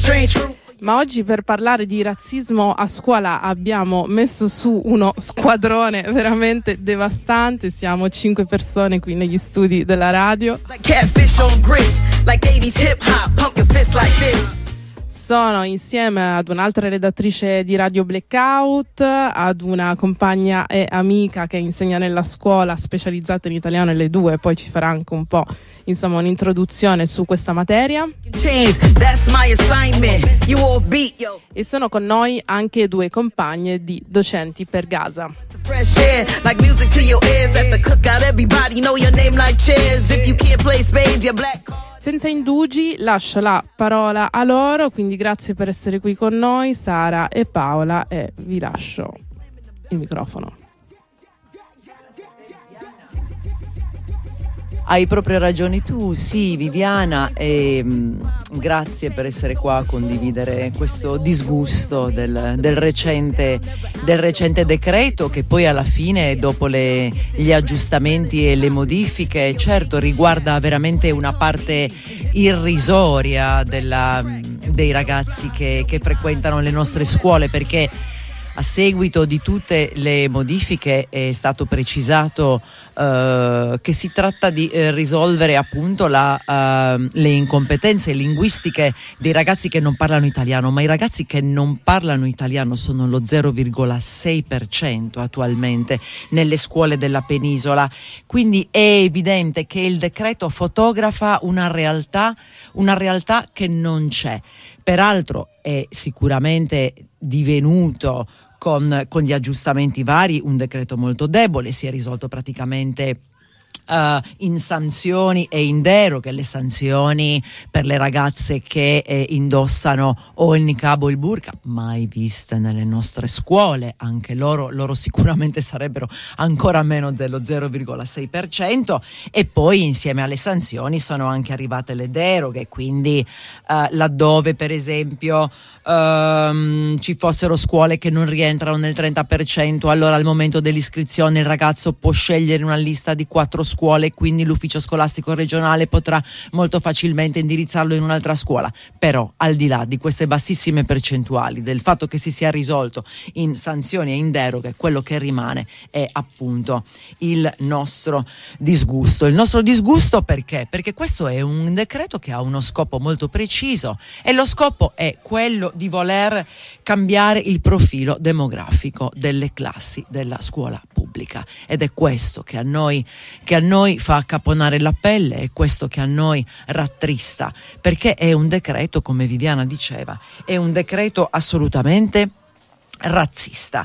Ma oggi per parlare di razzismo a scuola abbiamo messo su uno squadrone veramente devastante. Siamo 5 persone qui negli studi della radio. Sono insieme ad un'altra redattrice di Radio Blackout, ad una compagna e amica che insegna nella scuola specializzata in italiano, e le due poi ci farà anche un po', insomma, un'introduzione su questa materia. E sono con noi anche due compagne di Docenti per Gaza. Senza indugi lascio la parola a loro, quindi grazie per essere qui con noi Sara e Paola, e vi lascio il microfono. Hai proprio ragione tu, sì Viviana, e grazie per essere qua a condividere questo disgusto del recente decreto, che poi alla fine, dopo gli aggiustamenti e le modifiche, certo riguarda veramente una parte irrisoria dei ragazzi che frequentano le nostre scuole, perché a seguito di tutte le modifiche è stato precisato che si tratta di risolvere appunto le incompetenze linguistiche dei ragazzi che non parlano italiano, ma i ragazzi che non parlano italiano sono lo 0,6% attualmente nelle scuole della penisola. Quindi è evidente che il decreto fotografa una realtà che non c'è. Peraltro è sicuramente divenuto con gli aggiustamenti vari un decreto molto debole, si è risolto praticamente in sanzioni e in deroghe. Le sanzioni per le ragazze che indossano o il niqab o il burqa, mai viste nelle nostre scuole, anche loro sicuramente sarebbero ancora meno dello 0,6%, e poi insieme alle sanzioni sono anche arrivate le deroghe, quindi laddove per esempio ci fossero scuole che non rientrano nel 30%, allora al momento dell'iscrizione il ragazzo può scegliere una lista di 4 scuole, quindi l'ufficio scolastico regionale potrà molto facilmente indirizzarlo in un'altra scuola. Però al di là di queste bassissime percentuali, del fatto che si sia risolto in sanzioni e in deroghe, quello che rimane è appunto il nostro disgusto. Il nostro disgusto perché? Perché questo è un decreto che ha uno scopo molto preciso, e lo scopo è quello di voler cambiare il profilo demografico delle classi della scuola pubblica, ed è questo che a noi fa accapponare la pelle, è questo che a noi rattrista, perché è un decreto, come Viviana diceva, è un decreto assolutamente razzista.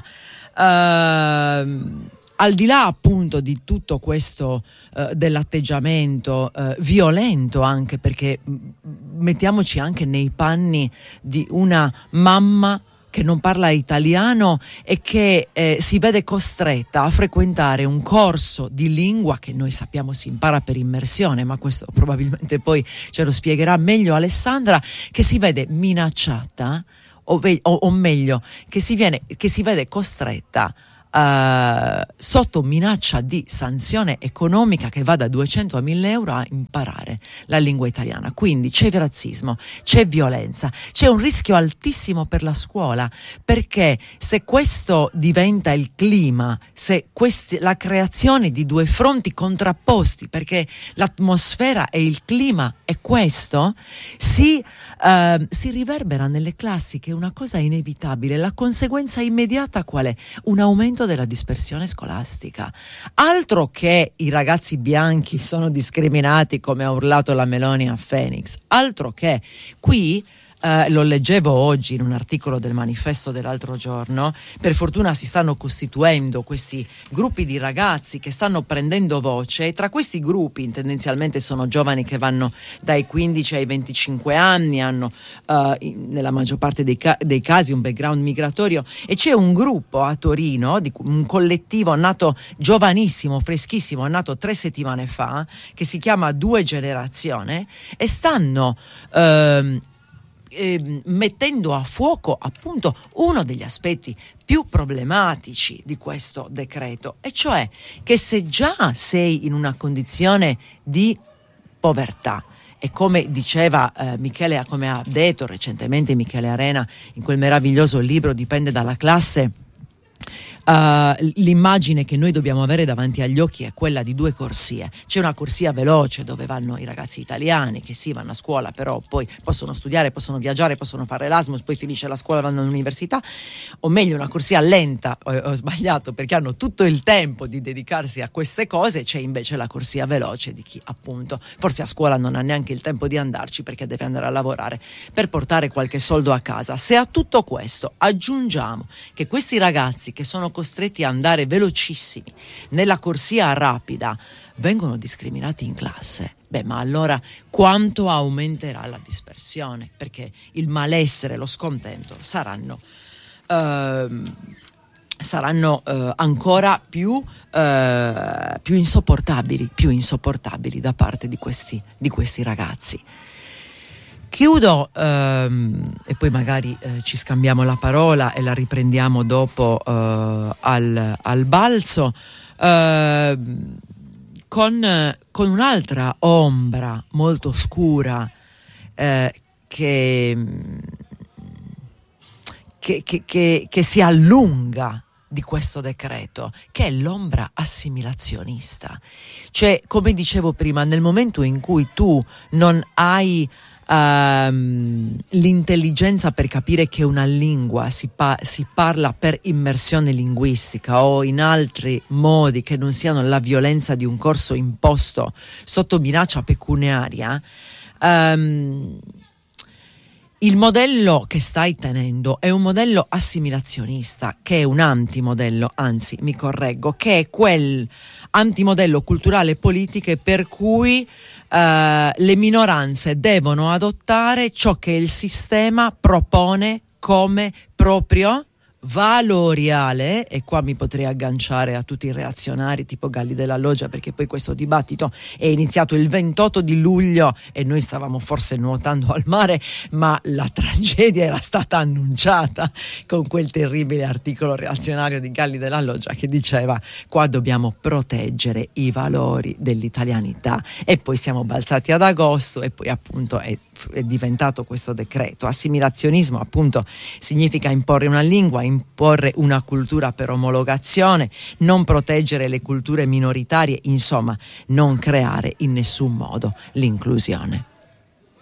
Al di là appunto di tutto questo dell'atteggiamento violento, anche perché mettiamoci anche nei panni di una mamma che non parla italiano e che si vede costretta a frequentare un corso di lingua che noi sappiamo si impara per immersione, ma questo probabilmente poi ce lo spiegherà meglio Alessandra, che si vede minacciata o meglio che si vede costretta sotto minaccia di sanzione economica che va da 200 a 1000 euro a imparare la lingua italiana. Quindi c'è razzismo, c'è violenza, c'è un rischio altissimo per la scuola, perché se questo diventa il clima, se la creazione di due fronti contrapposti, perché l'atmosfera e il clima è questo, si riverbera nelle classi, che è una cosa inevitabile. La conseguenza immediata qual è? Un aumento della dispersione scolastica. Altro che i ragazzi bianchi sono discriminati, come ha urlato la Meloni a Phoenix, altro che qui. Lo leggevo oggi in un articolo del Manifesto dell'altro giorno. Per fortuna si stanno costituendo questi gruppi di ragazzi che stanno prendendo voce, e tra questi gruppi tendenzialmente sono giovani che vanno dai 15 ai 25 anni, hanno nella maggior parte dei casi un background migratorio, e c'è un gruppo a Torino, un collettivo nato giovanissimo, freschissimo, nato 3 settimane fa, che si chiama Due Generazione, e stanno mettendo a fuoco appunto uno degli aspetti più problematici di questo decreto, e cioè che se già sei in una condizione di povertà E come diceva Michele, come ha detto recentemente Michele Arena in quel meraviglioso libro Dipende dalla classe, l'immagine che noi dobbiamo avere davanti agli occhi è quella di 2 corsie. C'è una corsia veloce dove vanno i ragazzi italiani che sì, vanno a scuola, però poi possono studiare, possono viaggiare, possono fare Erasmus, poi finisce la scuola, vanno all'università, o meglio una corsia lenta, ho sbagliato, perché hanno tutto il tempo di dedicarsi a queste cose. C'è invece la corsia veloce di chi appunto forse a scuola non ha neanche il tempo di andarci perché deve andare a lavorare per portare qualche soldo a casa. Se a tutto questo aggiungiamo che questi ragazzi che sono costretti a andare velocissimi nella corsia rapida vengono discriminati in classe, ma allora quanto aumenterà la dispersione? Perché il malessere, lo scontento saranno ancora più insopportabili da parte di questi ragazzi. Chiudo e poi magari ci scambiamo la parola e la riprendiamo dopo al balzo con un'altra ombra molto scura che si allunga di questo decreto, che è l'ombra assimilazionista. Cioè, come dicevo prima, nel momento in cui tu non hai l'intelligenza per capire che una lingua si parla per immersione linguistica o in altri modi che non siano la violenza di un corso imposto sotto minaccia pecuniaria, il modello che stai tenendo è un modello assimilazionista, che è un antimodello, anzi mi correggo, che è quel antimodello culturale e politiche per cui le minoranze devono adottare ciò che il sistema propone come proprio valoriale. E qua mi potrei agganciare a tutti i reazionari tipo Galli della Loggia, perché poi questo dibattito è iniziato il 28 di luglio e noi stavamo forse nuotando al mare, ma la tragedia era stata annunciata con quel terribile articolo reazionario di Galli della Loggia che diceva: qua dobbiamo proteggere i valori dell'italianità. E poi siamo balzati ad agosto e poi appunto è diventato questo decreto. Assimilazionismo appunto significa imporre una lingua, imporre una cultura per omologazione, non proteggere le culture minoritarie, insomma non creare in nessun modo l'inclusione.